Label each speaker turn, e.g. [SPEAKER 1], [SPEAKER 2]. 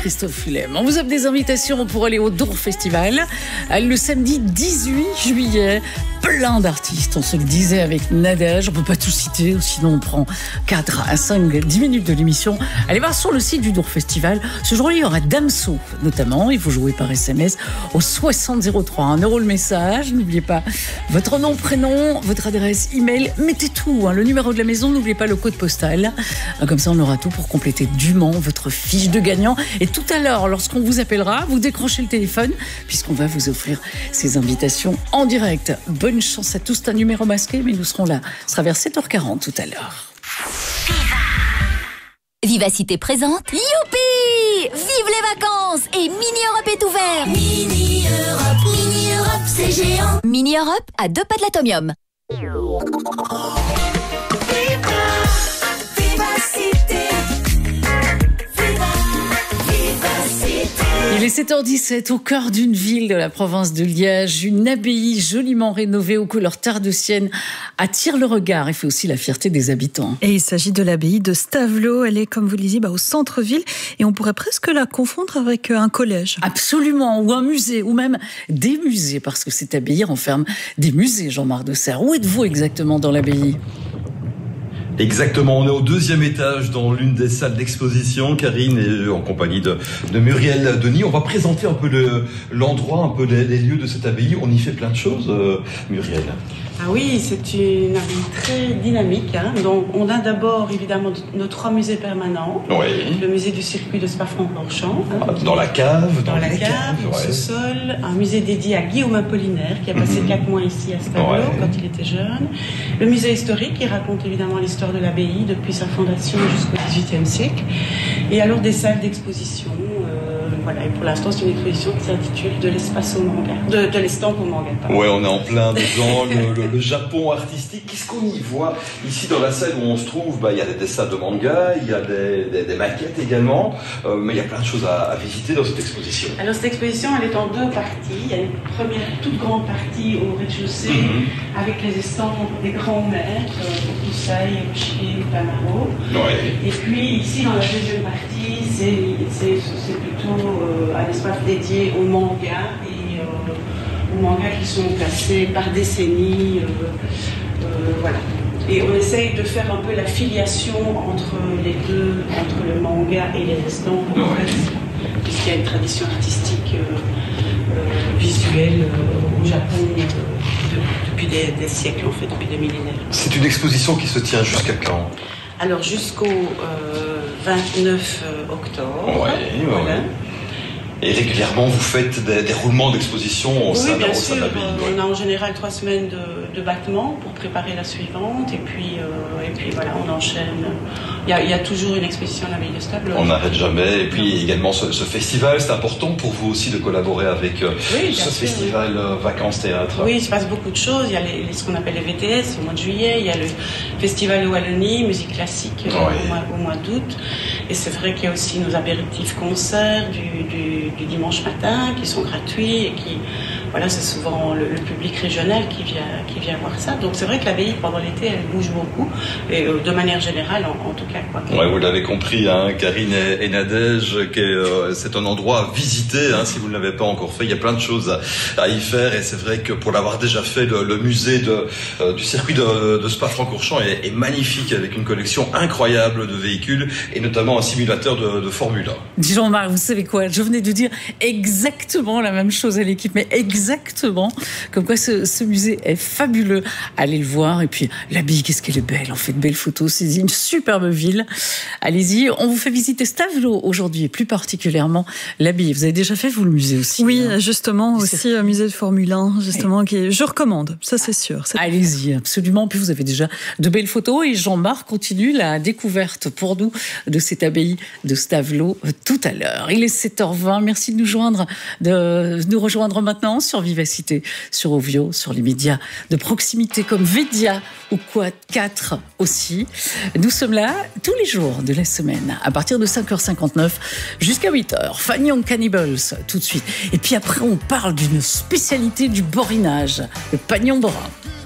[SPEAKER 1] Christophe Willem. On vous offre des invitations pour aller au Dour Festival le samedi 18 juillet. Plein d'artistes, on se le disait avec Nadège, on peut pas tout citer, sinon on prend 4 à 5, 10 minutes de l'émission. Allez voir sur le site du Dour Festival. Ce jour-là, il y aura Damso, notamment. Il faut jouer par SMS au 6003. 1 € le message. N'oubliez pas votre nom, prénom, votre adresse, email. Mettez tout, le numéro de la maison. N'oubliez pas le code postal. Comme ça, on aura tout pour compléter dûment votre fiche de gagnant. Et tout à l'heure, lorsqu'on vous appellera, vous décrochez le téléphone, puisqu'on va vous offrir ces invitations en direct. Bonne chance à tous, c'est un numéro masqué, mais nous serons là. Ce sera vers 7h40 tout à l'heure.
[SPEAKER 2] Vivacité présente. Youpi! Vive les vacances! Et Mini Europe est ouvert!
[SPEAKER 3] Mini Europe, c'est géant.
[SPEAKER 2] Mini Europe à 2 pas de l'Atomium.
[SPEAKER 1] Il est 7h17 au cœur d'une ville de la province de Liège. Une abbaye joliment rénovée aux couleurs tardeciennes attire le regard et fait aussi la fierté des habitants.
[SPEAKER 4] Et il s'agit de l'abbaye de Stavelot. Elle est, comme vous le disiez, au centre-ville et on pourrait presque la confondre avec un collège.
[SPEAKER 1] Absolument, ou un musée, ou même des musées, parce que cette abbaye renferme des musées, Jean-Marc Desserre. Où êtes-vous exactement dans l'abbaye ?
[SPEAKER 5] Exactement, on est au 2e étage dans l'une des salles d'exposition. Karine est en compagnie de Muriel Denis. On va présenter un peu l'endroit, un peu les lieux de cette abbaye. On y fait plein de choses, Muriel.
[SPEAKER 6] Ah oui, c'est une abbaye très dynamique. Donc, on a d'abord évidemment nos 3 musées permanents.
[SPEAKER 5] Oui.
[SPEAKER 6] Le musée du circuit de Spa-Francorchamps.
[SPEAKER 5] Dans la cave,
[SPEAKER 6] dans la cave, au sous-sol. Un musée dédié à Guillaume Apollinaire, qui a passé 4 mois ici à Stavelot quand il était jeune. Le musée historique, qui raconte évidemment l'histoire de l'abbaye depuis sa fondation jusqu'au XVIIIe siècle. Et alors des salles d'exposition. Voilà, et pour l'instant, c'est une exposition qui s'intitule De l'espace au manga. De l'estampe au manga.
[SPEAKER 5] Ouais, on est en plein dedans, le Japon artistique. Qu'est-ce qu'on y voit ici dans la salle où on se trouve? Il y a des dessins de manga, il y a des maquettes également, mais il y a plein de choses à visiter dans cette exposition.
[SPEAKER 6] Alors cette exposition, elle est en 2 parties. Il y a une première toute grande partie au rez-de-chaussée avec les estampes des grands maîtres, Hokusai, Yoshiki, Tamaro.
[SPEAKER 5] Ouais.
[SPEAKER 6] Et puis ici, dans la deuxième partie, c'est plutôt un espace dédié aux mangas et aux mangas qui sont classés par décennie. Voilà. Et on essaye de faire un peu la filiation entre les deux, entre le manga et les estampes, puisqu'il y a une tradition artistique visuelle au Japon depuis des siècles, en fait, depuis des millénaires.
[SPEAKER 5] C'est une exposition qui se tient jusqu'à quand?
[SPEAKER 6] Alors jusqu'au 29 octobre.
[SPEAKER 5] Voilà. Et régulièrement, vous faites des roulements d'exposition au sein de l'abbaye.
[SPEAKER 6] On a en général 3 semaines de battement pour préparer la suivante. Et puis voilà, on enchaîne. Il y a toujours une exposition à l'abbaye de Stavelot.
[SPEAKER 5] On n'arrête jamais. Et puis également ce festival, c'est important pour vous aussi de collaborer avec ce festival Vacances Théâtre.
[SPEAKER 6] Oui, il se passe beaucoup de choses. Il y a ce qu'on appelle les VTS au mois de juillet. Il y a le festival Wallonie, musique classique au mois d'août. Et c'est vrai qu'il y a aussi nos apéritifs concerts du dimanche matin qui sont gratuits et qui, voilà, c'est souvent le public régional qui vient voir ça. Donc c'est vrai que l'abbaye pendant l'été elle bouge beaucoup et de manière générale en tout cas quoi.
[SPEAKER 5] Ouais, vous l'avez compris, Karine et Nadège, c'est un endroit à visiter si vous ne l'avez pas encore fait. Il y a plein de choses à y faire et c'est vrai que pour l'avoir déjà fait, le musée du circuit de Spa-Francorchamps est magnifique avec une collection incroyable de véhicules et notamment un simulateur de Formule 1.
[SPEAKER 1] Jean-Marc, vous savez quoi? Je venais de dire exactement la même chose à l'équipe, mais exactement. Comme quoi ce musée est fabuleux. Allez le voir. Et puis l'abbaye, qu'est-ce qu'elle est belle. On fait de belles photos. C'est une superbe ville. Allez-y. On vous fait visiter Stavelot aujourd'hui et plus particulièrement l'abbaye. Vous avez déjà fait, vous, le musée aussi?
[SPEAKER 4] Oui, justement, aussi un musée de Formule 1, justement, je recommande. Ça, c'est sûr.
[SPEAKER 1] Allez-y, absolument. Puis vous avez déjà de belles photos et Jean-Marc continue la découverte pour nous de cette abbaye de Stavelot tout à l'heure. Il est 7h20. Merci de nous rejoindre maintenant sur Vivacité, sur Ovio, sur les médias de proximité comme Védia ou Quad 4 aussi. Nous sommes là tous les jours de la semaine à partir de 5h59 jusqu'à 8h. Fanny and Cannibals tout de suite. Et puis après on parle d'une spécialité du borinage, le pagnon borin.